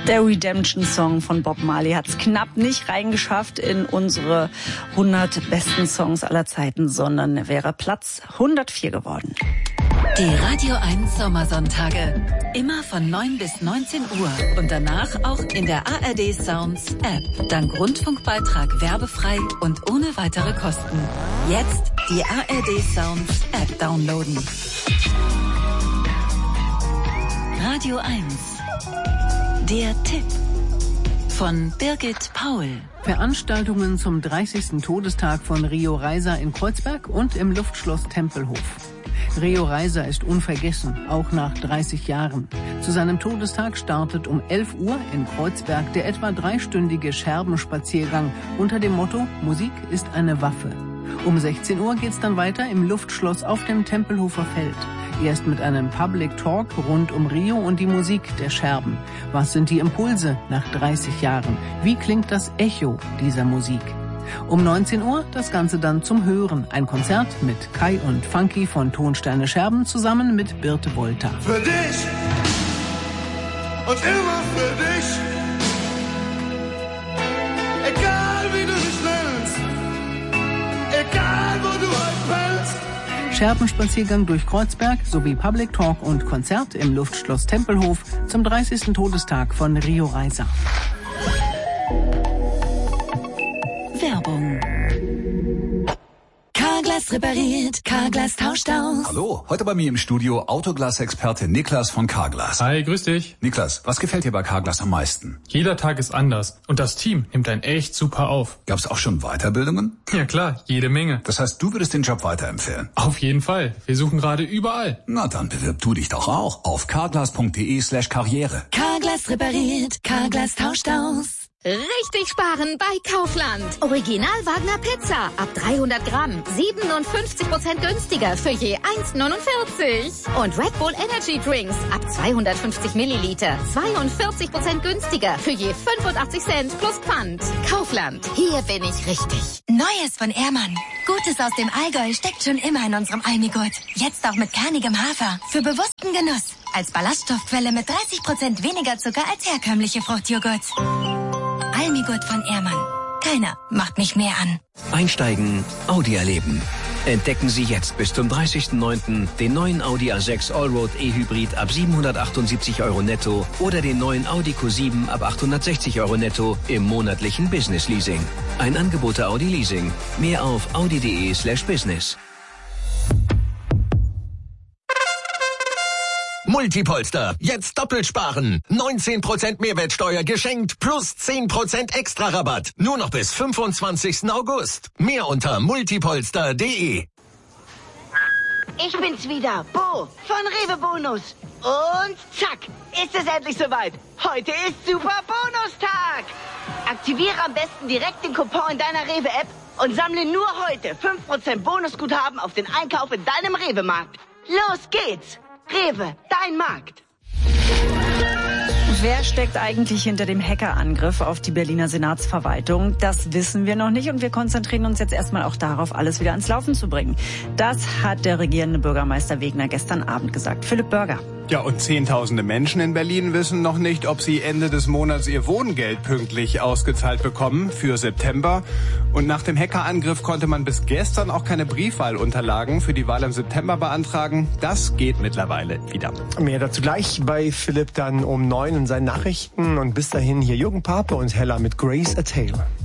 Der Redemption-Song von Bob Marley hat es knapp nicht reingeschafft in unsere 100 besten Songs aller Zeiten, sondern er wäre Platz 104 geworden. Die Radio 1 Sommersonntage. Immer von 9 bis 19 Uhr. Und danach auch in der ARD Sounds App. Dank Rundfunkbeitrag werbefrei und ohne weitere Kosten. Jetzt die ARD Sounds App downloaden. Radio 1. Der Tipp von Birgit Paul. Veranstaltungen zum 30. Todestag von Rio Reiser in Kreuzberg und im Luftschloss Tempelhof. Rio Reiser ist unvergessen, auch nach 30 Jahren. Zu seinem Todestag startet um 11 Uhr in Kreuzberg der etwa 3-stündige Scherbenspaziergang unter dem Motto Musik ist eine Waffe. Um 16 Uhr geht's dann weiter im Luftschloss auf dem Tempelhofer Feld. Erst mit einem Public Talk rund um Rio und die Musik der Scherben. Was sind die Impulse nach 30 Jahren? Wie klingt das Echo dieser Musik? Um 19 Uhr das Ganze dann zum Hören. Ein Konzert mit Kai und Funky von Tonsteine Scherben zusammen mit Birte Wolter. Für dich und immer für dich. Egal wie du dich nennst, egal wo du einfällst. Scherbenspaziergang durch Kreuzberg sowie Public Talk und Konzert im Luftschloss Tempelhof zum 30. Todestag von Rio Reiser. Werbung. Carglass repariert, Carglass tauscht aus. Hallo, heute bei mir im Studio Autoglas-Experte Niklas von Carglass. Hi, grüß dich. Niklas, was gefällt dir bei Carglass am meisten? Jeder Tag ist anders und das Team nimmt einen echt super auf. Gab's auch schon Weiterbildungen? Ja klar, jede Menge. Das heißt, du würdest den Job weiterempfehlen? Auf jeden Fall. Wir suchen gerade überall. Na, dann bewirb du dich doch auch auf carglass.de/karriere. Carglass repariert, Carglass tauscht aus. Richtig sparen bei Kaufland. Original Wagner Pizza ab 300 Gramm. 57% günstiger für je 1,49. Und Red Bull Energy Drinks ab 250 Milliliter. 42% günstiger für je 85 Cent plus Pfand. Kaufland. Hier bin ich richtig. Neues von Ehrmann. Gutes aus dem Allgäu steckt schon immer in unserem Almigurt. Jetzt auch mit kernigem Hafer. Für bewussten Genuss. Als Ballaststoffquelle mit 30% weniger Zucker als herkömmliche Fruchtjoghurt. Almigurt von Ehrmann. Keiner macht mich mehr an. Einsteigen, Audi erleben. Entdecken Sie jetzt bis zum 30.09. den neuen Audi A6 Allroad E-Hybrid ab 778 € netto oder den neuen Audi Q7 ab 860 € netto im monatlichen Business Leasing. Ein Angebot der Audi Leasing. Mehr auf audi.de/business. Multipolster. Jetzt doppelt sparen. 19% Mehrwertsteuer geschenkt plus 10% extra Rabatt. Nur noch bis 25. August. Mehr unter multipolster.de. Ich bin's wieder, Bo von Rewe Bonus. Und zack, ist es endlich soweit. Heute ist Super Bonustag. Aktiviere am besten direkt den Coupon in deiner Rewe-App und sammle nur heute 5% Bonusguthaben auf den Einkauf in deinem Rewe-Markt. Los geht's. Rewe, dein Markt. Wer steckt eigentlich hinter dem Hackerangriff auf die Berliner Senatsverwaltung? Das wissen wir noch nicht und wir konzentrieren uns jetzt erstmal auch darauf, alles wieder ans Laufen zu bringen. Das hat der regierende Bürgermeister Wegner gestern Abend gesagt. Philipp Börger. Ja, und Zehntausende Menschen in Berlin wissen noch nicht, ob sie Ende des Monats ihr Wohngeld pünktlich ausgezahlt bekommen für September. Und nach dem Hackerangriff konnte man bis gestern auch keine Briefwahlunterlagen für die Wahl im September beantragen. Das geht mittlerweile wieder. Mehr dazu gleich bei Philipp dann um 9 in seinen Nachrichten. Und bis dahin hier Jürgen Pape und Hella mit Grace a Tale.